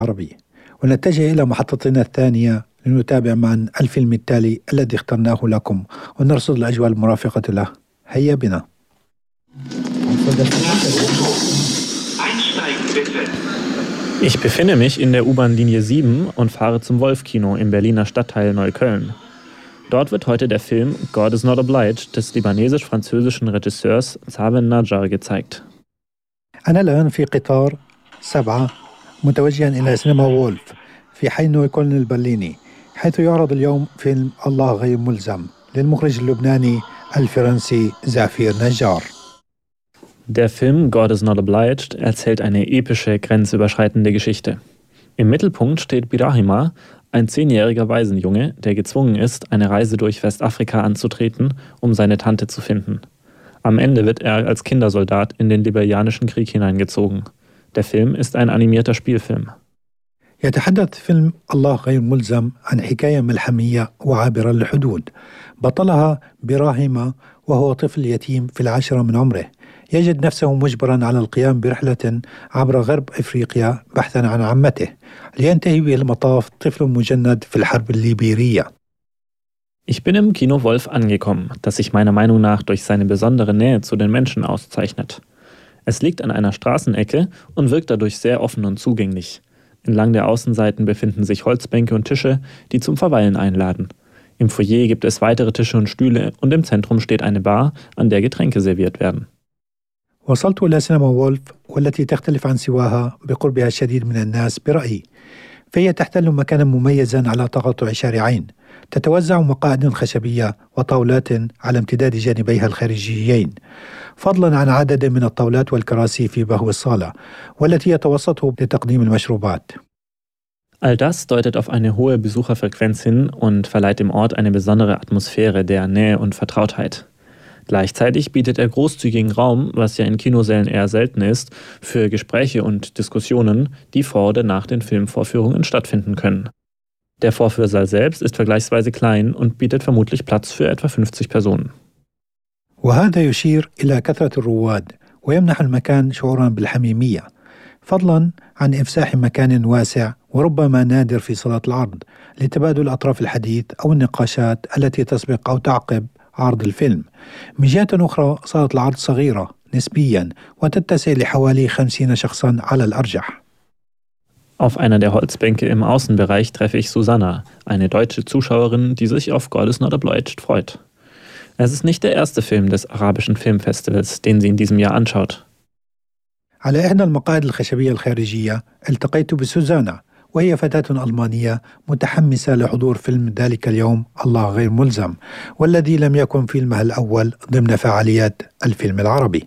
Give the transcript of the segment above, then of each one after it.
العربي. ونتجه إلى محطتنا الثانية لنتابع معا الفيلم التالي الذي اخترناه لكم ونرصد الأجواء المرافقة له. هيا بنا. Ich befinde mich in der U-Bahn-Linie 7 und fahre zum Wolf-Kino im Berliner Stadtteil Neukölln. Dort wird heute der Film God is Not Obliged des libanesisch-französischen Regisseurs Saben Najjar gezeigt. أنا الآن في قطار 7 متوجها إلى سينما وولف في حي نويكولن البرليني، حيث يعرض اليوم فيلم الله غير ملزم للمخرج اللبناني الفرنسي زافير نجار. Der Film God is Not Obliged erzählt eine epische, grenzüberschreitende Geschichte. Im Mittelpunkt steht Birahima, ein 10-jähriger Waisenjunge, der gezwungen ist, eine Reise durch Westafrika anzutreten, um seine Tante zu finden. Am Ende wird er als Kindersoldat in den liberianischen Krieg hineingezogen. Der Film ist ein animierter Spielfilm. يتحدث فيلم الله غير ملزم عن حكاية ملحمية وعابرة للحدود، بطلها براهيما وهو طفل يتيم في 10 من عمره، يجد نفسه مجبرا على القيام برحلة عبر غرب إفريقيا بحثا عن عمته، لينتهي به المطاف طفل مجند في الحرب الليبيرية. Ich bin im Kino Wolf angekommen, das sich meiner Meinung nach durch seine besondere Nähe zu den Menschen auszeichnet. Es liegt an einer Straßenecke und wirkt dadurch sehr offen und zugänglich. Entlang der Außenseiten befinden sich Holzbänke und Tische, die zum Verweilen einladen. Im Foyer gibt es weitere Tische und Stühle und im Zentrum steht eine Bar, an der Getränke serviert werden. وصلت إلى سينما وولف والتي تختلف عن سواها بقربها الشديد من الناس برأيي، فهي تحتل مكانا مميزا على تقاطع شارعين، تتوزع مقاعد خشبية وطاولات على امتداد جانبيها الخارجيين، فضلا عن عدد من الطاولات والكراسي في بهو الصالة والتي يتوسطه لتقديم المشروبات. All das deutet auf eine hohe Besucherfrequenz hin und verleiht dem Ort eine besondere Atmosphäre der Nähe und Vertrautheit. Gleichzeitig bietet er großzügigen Raum, was ja in Kinosälen eher selten ist, für Gespräche und Diskussionen, die vor oder nach den Filmvorführungen stattfinden können. Der Vorführsaal selbst ist vergleichsweise klein und bietet vermutlich Platz für etwa 50 Personen. وهذا يشير إلى كثرة الرواد ويمنح المكان شعورا بالحميمية، فضلا عن إفساح مكان واسع وربما نادر في صالة العرض لتبادل أطراف الحديث أو النقاشات التي تسبق أو تعقب عرض الفيلم. من جهة أخرى صالة العرض صغيرة نسبيا وتتسع لحوالي 50 شخصا على الأرجح. Auf einer der Holzbänke im Außenbereich treffe ich Susanna, eine deutsche Zuschauerin, die sich auf God is Not Obliged freut. Es ist nicht der erste Film des arabischen Filmfestivals, den sie in diesem Jahr anschaut. على إحدى المقاعد الخشبية الخارجية التقيت بسوزانا، وهي فتاة ألمانية متحمسة لحضور فيلم ذلك اليوم الله غير ملزم، والذي لم يكن فيلمها الأول ضمن فعاليات الفيلم العربي.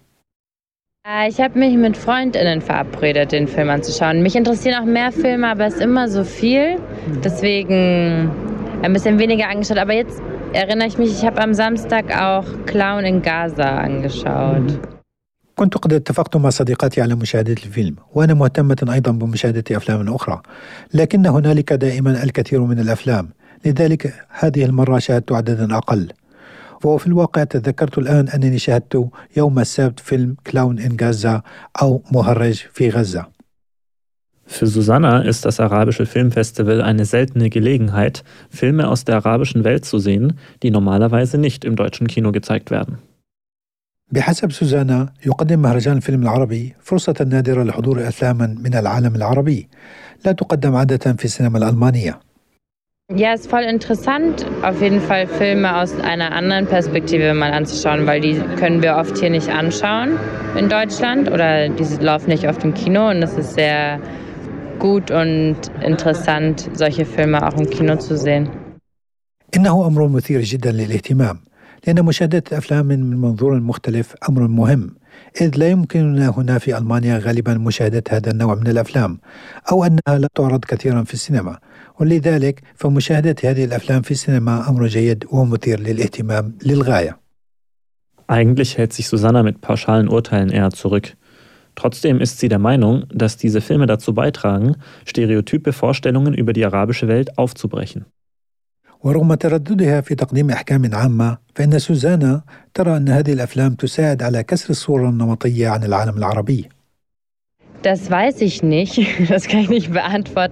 Ich habe mich mit FreundInnen verabredet, den Film anzuschauen. Mich interessieren auch mehr Filme, aber es ist immer so viel. Deswegen ein bisschen weniger angeschaut. Aber jetzt erinnere ich mich, ich habe am Samstag auch Clown in Gaza angeschaut. كنت قد اتفقت مع صديقاتي على مشاهدة الفيلم، وأنا مهتمة أيضا بمشاهدة أفلام أخرى، لكن هنالك دائما الكثير من الأفلام، لذلك هذه المرة شاهدت عددا أقل. وفي الواقع تذكرت الآن أنني شاهدت يوم السبت فيلم كلاون إن غزة أو مهرج في غزة. Für Susanna ist das arabische Filmfestival eine seltene Gelegenheit, Filme aus der arabischen Welt zu sehen, die normalerweise nicht im deutschen Kino gezeigt werden. بحسب سوزانا يقدم مهرجان الفيلم العربي فرصة نادرة لحضور أفلام من العالم العربي لا تقدم عادة في السينما الألمانية. Ja, ist voll interessant, auf jeden Fall Filme aus einer anderen Perspektive mal anzuschauen, weil die können wir oft hier nicht anschauen in Deutschland oder die laufen nicht oft im Kino und es ist sehr gut und interessant, solche Filme auch im Kino zu sehen. إنه أمر مثير جدا للاهتمام، لأن مشاهدة أفلام من منظور مختلف أمر مهم، إذ لا يمكننا هنا في ألمانيا غالبا مشاهدة هذا النوع من الأفلام أو أنها لا تعرض كثيرا في السينما، ولذلك فمشاهدة هذه الأفلام في السينما أمر جيد ومثير للاهتمام للغاية. Eigentlich hält sich Susanna mit pauschalen Urteilen eher zurück. Trotzdem ist sie der Meinung, dass diese Filme dazu beitragen, stereotype Vorstellungen über die arabische Welt aufzubrechen. ورغم ترددها في تقديم أحكام عامة، فإن سوزانا ترى أن هذه الأفلام تساعد على كسر الصورة النمطية عن العالم العربي. Das weiß ich nicht, das kann ich nicht beantworten.